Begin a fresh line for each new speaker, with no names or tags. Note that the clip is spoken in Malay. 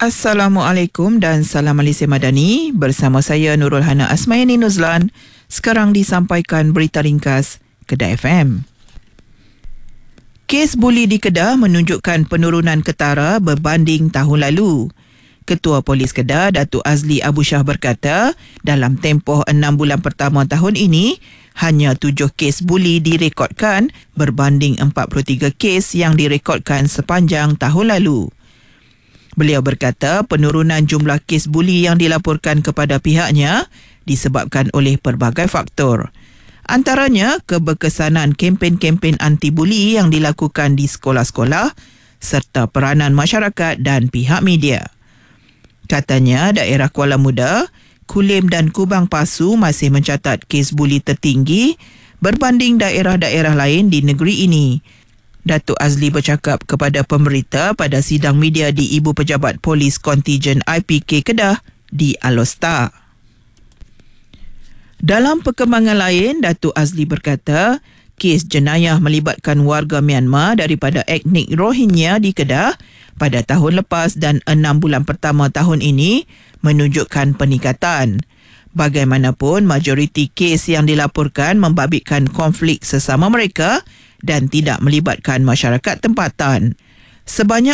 Assalamualaikum dan salam Malaysia Madani. Bersama saya Nurul Hana Asmayani Nuzlan. Sekarang disampaikan berita ringkas Kedah FM. Kes buli di Kedah menunjukkan penurunan ketara berbanding tahun lalu. Ketua Polis Kedah, Datuk Azli Abu Shah berkata, dalam tempoh 6 bulan pertama tahun ini, hanya 7 kes buli direkodkan berbanding 43 kes yang direkodkan sepanjang tahun lalu. Beliau berkata penurunan jumlah kes buli yang dilaporkan kepada pihaknya disebabkan oleh pelbagai faktor. Antaranya keberkesanan kempen-kempen anti-buli yang dilakukan di sekolah-sekolah serta peranan masyarakat dan pihak media. Katanya daerah Kuala Muda, Kulim dan Kubang Pasu masih mencatat kes buli tertinggi berbanding daerah-daerah lain di negeri ini. Datuk Azli bercakap kepada pemberita pada sidang media di Ibu Pejabat Polis Kontijen IPK Kedah di Alor. Dalam perkembangan lain, Datuk Azli berkata, kes jenayah melibatkan warga Myanmar daripada etnik Rohingya di Kedah pada tahun lepas dan 6 bulan pertama tahun ini menunjukkan peningkatan. Bagaimanapun, majoriti kes yang dilaporkan membabitkan konflik sesama mereka dan tidak melibatkan masyarakat tempatan. Sebanyak